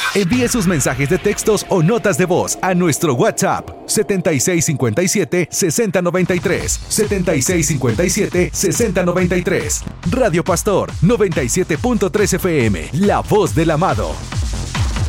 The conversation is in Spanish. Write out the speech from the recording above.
Envíe sus mensajes de textos o notas de voz a nuestro WhatsApp 7657-6093. 7657-6093. Radio Pastor 97.3 FM, la voz del amado.